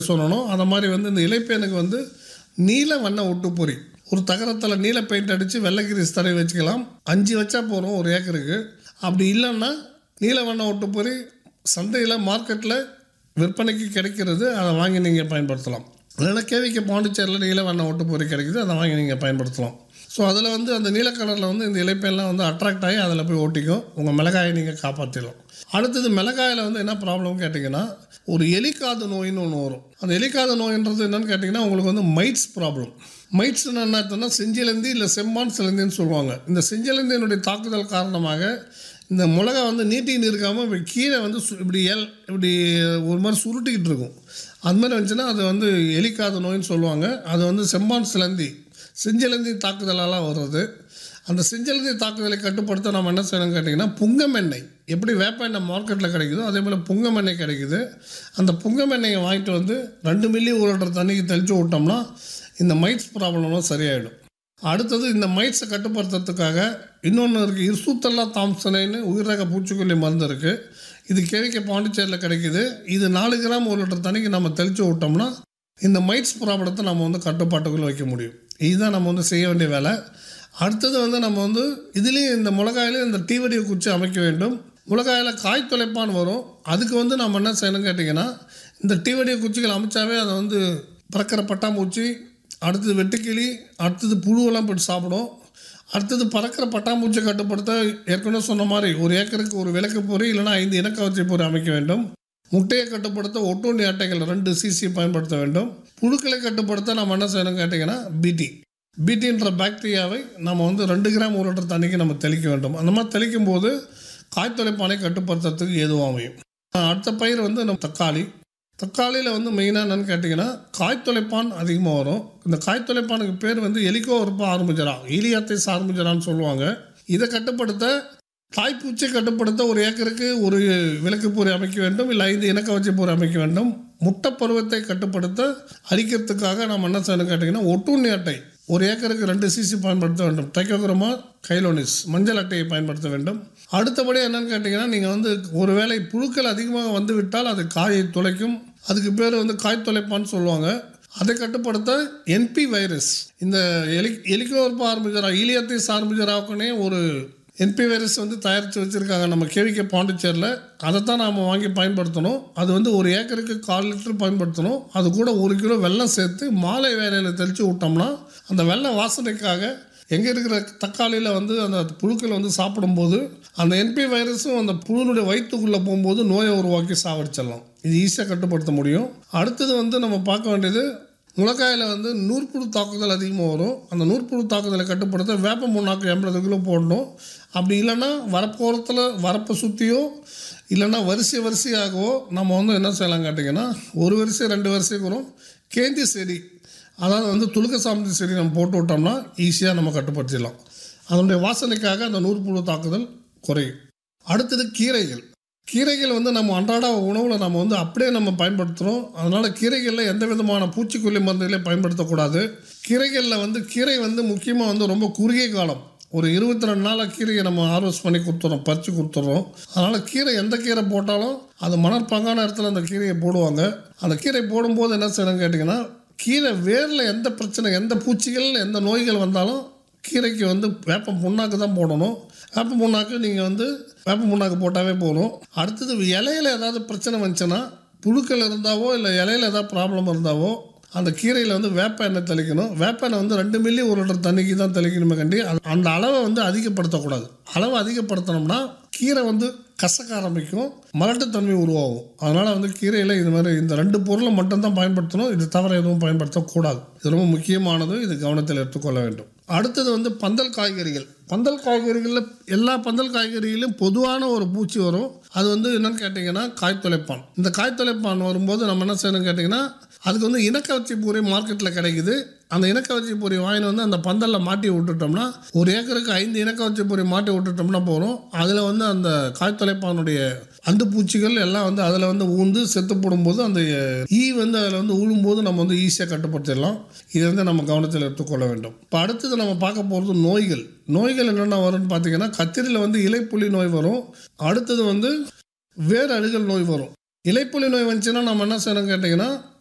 சொல்லணும். அந்த மாதிரி வந்து இந்த இலைப்பேனுக்கு வந்து நீல வண்ண ஒட்டுப்பொறி ஒரு தகரத்தில் நீல பெயிண்ட் அடித்து வெள்ளைக்கிரிஸ் தடவி வச்சுக்கலாம். 5 வச்சா போகிறோம் ஒரு ஏக்கருக்கு. அப்படி இல்லைன்னா நீல வண்ண ஒட்டுப்பொறி சந்தையில் மார்க்கெட்டில் விற்பனைக்கு கிடைக்கிறது, அதை வாங்கி நீங்கள் பயன்படுத்தலாம். இல்லைன்னா கேவிக்கு பாண்டிச்சேரியில் நீல வண்ண ஒட்டுப்பொறி கிடைக்குது, அதை வாங்கி நீங்கள் பயன்படுத்தலாம். ஸோ அதில் வந்து அந்த நீல கலரில் வந்து இந்த இலைப்பெல்லாம் வந்து அட்ராக்ட் ஆகி அதில் போய் ஓட்டிக்கும். உங்கள் மிளகாயை நீங்கள் காப்பாற்றிடலாம். அடுத்தது மிளகாயில் வந்து என்ன ப்ராப்ளம் கேட்டிங்கன்னா, ஒரு எலிக்காது நோயின்னு ஒன்று வரும். அந்த எலிக்காது நோயின்றது என்னென்னு கேட்டிங்கன்னா, உங்களுக்கு வந்து மைட்ஸ் ப்ராப்ளம். மைட்ஸ்ன்னு என்ன செஞ்சிலந்தி இல்லை செம்மான் சிலந்தின்னு சொல்லுவாங்க. இந்த செஞ்சிலந்தியினுடைய தாக்குதல் காரணமாக இந்த மிளகா வந்து நீட்டின்னு இருக்காமல் இப்படி கீழே வந்து இப்படி ஒரு மாதிரி சுருட்டிக்கிட்டு இருக்கும். அது மாதிரி வந்துச்சுன்னா அது வந்து எலிக்காது நோயின்னு சொல்லுவாங்க. அது வந்து செம்மான் செஞ்சிலந்தி தாக்குதலால் வருது. அந்த செஞ்சிலந்தி தாக்குதலை கட்டுப்படுத்த நம்ம என்ன செய்யணும்னு கேட்டிங்கன்னா, புங்கமெண்ணெய் எப்படி வேப்ப எண்ணெய் மார்க்கெட்டில் கிடைக்குதோ அதே போல் புங்கமெண்ணெய் கிடைக்குது. அந்த புங்கமெண்ணெயை வாங்கிட்டு வந்து 2 மில்லி 1 லிட்டர் தண்ணிக்கு தெளித்து விட்டோம்னா இந்த மைட்ஸ் ப்ராப்ளம்லாம் சரியாயிடும். அடுத்தது இந்த மைட்ஸை கட்டுப்படுத்துறதுக்காக இன்னொன்று இருக்குது, இர்சுத்தல்லா தாம்சனைன்னு உயிரக பூச்சிக்கொல்லி மருந்து இருக்குது. இது கேவிக்க பாண்டிச்சேரியில் கிடைக்குது. இது 4 கிராம் 1 லிட்டர் தண்ணிக்கு நம்ம தெளித்து விட்டோம்னா இந்த மைட்ஸ் ப்ராப்ளத்தை நம்ம வந்து கட்டுப்பாட்டுக்குள்ளே வைக்க முடியும். இதுதான் நம்ம வந்து செய்ய வேண்டிய வேலை. அடுத்தது வந்து நம்ம வந்து இதுலேயும் இந்த மிளகாயிலையும் இந்த தீவடியை குச்சி அமைக்க வேண்டும். மிளகாயில் காய் தொலைப்பான் வரும். அதுக்கு வந்து நம்ம என்ன செய்யணும்னு கேட்டிங்கன்னா, இந்த தீவடியை குச்சிகள் அமைச்சாவே அதை வந்து பறக்கிற பட்டாம்பூச்சி, அடுத்தது வெட்டுக்கிளி, அடுத்தது புழுவெல்லாம் போட்டு சாப்பிடும். அடுத்தது பறக்கிற பட்டாம்பூச்சியை கட்டுப்படுத்த ஏற்கனவே சொன்ன மாதிரி ஒரு ஏக்கருக்கு ஒரு விளக்கு பொறி இல்லைனா 5 இனக்கவர்ச்சி பொறி அமைக்க வேண்டும். முட்டையை கட்டுப்படுத்த ஒட்டுண்ணி அட்டைகள் 2 cc பயன்படுத்த வேண்டும். புழுக்களை கட்டுப்படுத்த நம்ம என்ன செய்யணும் கேட்டிங்கன்னா, பிடின்ற பாக்டீரியாவை நம்ம வந்து 2 கிராம் 1 லிட்டர் தண்ணிக்கு நம்ம தெளிக்க வேண்டும். அந்த மாதிரி தெளிக்கும் போது காய்த்தொலைப்பானை கட்டுப்படுத்துறதுக்கு ஏதுவாக அமையும். அடுத்த பயிர் வந்து நம்ம தக்காளியில் வந்து மெயினாக என்னென்னு கேட்டிங்கன்னா, காய்த்தொலைப்பான் அதிகமாக வரும். இந்த காய்த்தொலைப்பானுக்கு பேர் வந்து எலிகோவர்பா ஆர்முஜரா, ஈலியாத்தைஸ் ஆர்முஜரான்னு சொல்லுவாங்க. இதை கட்டுப்படுத்த தாய்ப்பூச்சி கட்டுப்படுத்த ஒரு ஏக்கருக்கு ஒரு விளக்கு பொறி அமைக்க வேண்டும், இல்லை 5 இனக்கவர்ச்சி பொறி அமைக்க வேண்டும். முட்டை பருவத்தை கட்டுப்படுத்த அழிக்கிறதுக்காக நம்ம என்ன செய்யணும் கேட்டிங்கன்னா, ஒட்டுண்ணி அட்டை ஒரு ஏக்கருக்கு 2 cc பயன்படுத்த வேண்டும். ட்ரைகோக்ரோமா கைலோனிஸ் மஞ்சள் அட்டையை பயன்படுத்த வேண்டும். அடுத்தபடி என்னென்னு கேட்டிங்கன்னா, நீங்கள் வந்து ஒரு வேளை புழுக்கள் அதிகமாக வந்து விட்டால் அது காயை துளைக்கும். அதுக்கு பேர் வந்து காய் தொலைப்பான்னு சொல்லுவாங்க. அதை கட்டுப்படுத்த NP வைரஸ், இந்த எலிகோவர்பா ஆர்முஜரா ஈலியாத்தைஸ் ஆர்முஜராவுக்குனே ஒரு NP வைரஸ் வந்து தயாரித்து வச்சுருக்காங்க நம்ம கேவிக்க பாண்டிச்சேரியில். அதை தான் நாம் வாங்கி பயன்படுத்தணும். அது வந்து ஒரு ஏக்கருக்கு 1/4 லிட்டர் பயன்படுத்தணும். அது கூட 1 கிலோ வெல்லம் சேர்த்து மாலை வேலையில் தெளித்து விட்டோம்னா அந்த வெள்ளை வாசனைக்காக எங்கே இருக்கிற தக்காளியில் வந்து அந்த புழுக்கள் வந்து சாப்பிடும்போது அந்த NP வைரஸும் அந்த புழுனுடைய வயிற்றுக்குள்ளே போகும்போது நோயை உருவாக்கி சாவடிச்சிடலாம். இது ஈஸியாக கட்டுப்படுத்த முடியும். அடுத்தது வந்து நம்ம பார்க்க வேண்டியது, மிளகாயில் வந்து நூற்புழு தாக்குதல் அதிகமாக வரும். அந்த நூற்புழு தாக்குதலை கட்டுப்படுத்த வேப்ப முன்னாக்கு 80 கிலோ போடணும். அப்படி இல்லைன்னா வரப்போரத்தில் வரப்பை சுற்றியோ இல்லைன்னா வரிசையாகவோ நம்ம வந்து என்ன செய்யலாம் கேட்டிங்கன்னா, 1 வரிசை 2 வரிசைக்கு வரும் கேந்தி செடி, அதாவது வந்து துளுக்க சாமந்தி செடி நம்ம போட்டு விட்டோம்னா ஈஸியாக நம்ம கட்டுப்படுத்திடலாம். அதனுடைய வாசனைக்காக அந்த நூற்புழு தாக்குதல் குறையும். அடுத்தது கீரைகள் வந்து நம்ம அன்றாட உணவில் நம்ம வந்து அப்படியே நம்ம பயன்படுத்துகிறோம். அதனால் கீரைகளில் எந்த விதமான பூச்சிக்கொல்லி மருந்துகளையும் பயன்படுத்தக்கூடாது. கீரைகளில் வந்து கீரை வந்து முக்கியமாக வந்து ரொம்ப குறுகிய காலம், ஒரு 22 நாளாக கீரையை நம்ம ஹார்வெஸ்ட் பண்ணி கொடுத்துறோம், பறித்து கொடுத்துட்றோம். அதனால் கீரை எந்த கீரை போட்டாலும் அது மணற்பாங்கான இடத்துல அந்த கீரையை போடுவாங்க. அந்த கீரை போடும்போது என்ன செய்யணும்னு கேட்டிங்கன்னா, கீரை வேரில் எந்த பிரச்சனை, எந்த பூச்சிகள், எந்த நோய்கள் வந்தாலும் கீரைக்கு வந்து வேப்ப புண்ணாக்கு தான் போடணும். வேப்ப புண்ணாக்கு நீங்கள் வந்து வேப்ப புண்ணாக்கு போட்டாவே போதும். அடுத்தது இலையில் ஏதாவது பிரச்சனை வந்துச்சுன்னா, புழுக்கள் இருந்தாவோ இல்லை இலையில் ஏதாவது ப்ராப்ளம் இருந்தாவோ அந்த கீரையில் வந்து வேப்ப எண்ணெய் தெளிக்கணும். வேப்ப எண்ணெய் வந்து 2 மில்லி 1 லிட்டர் தண்ணிக்கு தான் தெளிக்கணுமே கண்டி அந்த அளவை வந்து அதிகப்படுத்தக்கூடாது. அளவை அதிகப்படுத்தினோம்னா கீரை வந்து கசக்க ஆரம்பிக்கும், மலட்டுத்தன்மை உருவாகும். அதனால் வந்து கீரையில் இது மாதிரி இந்த 2 பொருளை மட்டும்தான் பயன்படுத்தணும். இது தவிர எதுவும் பயன்படுத்தக்கூடாது. இது ரொம்ப முக்கியமானது. இது கவனத்தில் எடுத்துக்கொள்ள வேண்டும். அடுத்தது வந்து பந்தல் காய்கறிகளில் எல்லா பந்தல் காய்கறிகளிலும் பொதுவான ஒரு பூச்சி வரும். அது வந்து என்னென்னு கேட்டிங்கன்னா காய்த்தொலைப்பான். இந்த காய்த்தொலைப்பான் வரும்போது நம்ம என்ன செய்யணும்னு கேட்டிங்கன்னா, அதுக்கு வந்து இனக்கவர்ச்சி பொறி மார்க்கெட்டில் கிடைக்குது. அந்த இனக்கவர்ச்சி பொறி வாங்கிட்டு வந்து அந்த பந்தலில் மாட்டி விட்டுட்டோம்னா, ஒரு ஏக்கருக்கு 5 இனக்கவர்ச்சி பொறி மாட்டி விட்டுட்டோம்னா போகிறோம். அதில் வந்து அந்த காய்த்தொலைப்பானுடைய அந்த பூச்சிகள் எல்லாம் வந்து அதில் வந்து ஊந்து செத்து போடும்போது அந்த வந்து அதில் வந்து ஊழும்போது நம்ம வந்து ஈஸியாக கட்டுப்படுத்திடலாம். இதை வந்து நம்ம கவனத்தில் எடுத்துக்கொள்ள வேண்டும். இப்போ அடுத்தது நம்ம பார்க்க போகிறது நோய்கள் என்னென்ன வரும்னு பார்த்தீங்கன்னா, கத்திரியில் வந்து இலைப்புள்ளி நோய் வரும். அடுத்தது வந்து வேர் அழுகல் நோய் வரும். இலைப்புள்ளி நோய் வந்துச்சுன்னா நம்ம என்ன செய்யணும் கேட்டிங்கன்னா,